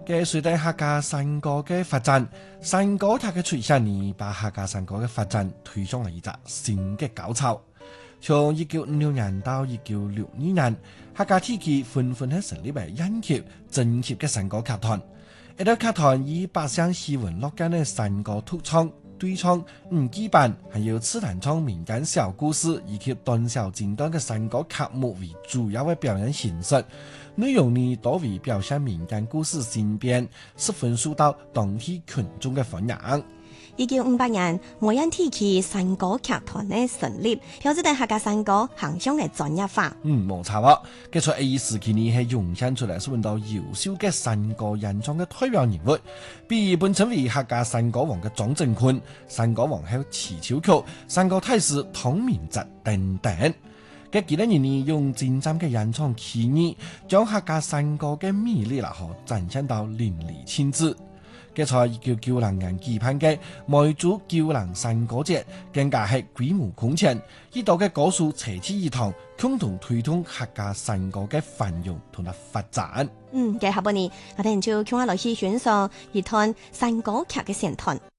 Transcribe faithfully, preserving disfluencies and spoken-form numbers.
嘅隨住客家山歌嘅發展，山歌塔嘅出現呢，把客家山歌嘅發展推上了一個新嘅高潮。從一九五六年到一九六二年，客家地區紛紛係成立為연協、正協嘅山歌劇團。呢個劇團以百姓喜聞樂見嘅山歌獨唱、對唱、五季版，還有刺彈唱民間小故事以及短小精短嘅山歌曲目為主要嘅表演形式。內容呢多為表現民間故事新編，十分受到當地群眾嘅歡迎。 一九五八年，梅縣地區山歌劇團嘅成立，標誌住客家山歌行向嘅專業化。 嗯，冇錯喎。佢在呢時期呢係湧現出嚟，是揾到優秀嘅山歌演唱嘅代表人物，比如本稱為客家山歌王嘅張振坤、山歌王後齊秋曲、山歌大師湯明澤等等。嘅幾多年呢，用精湛嘅演唱技藝，將客家山歌嘅魅力啦，嗬展現到淋漓盡致。嘅在一九九零年舉辦嘅梅州九零山歌節，更加係規模空前，呢度嘅歌手齊聚一堂，共同推動客家山歌嘅繁榮同埋發展。 嗯，嘅下半年，我哋就叫我來去選擇一段山歌劇嘅選段。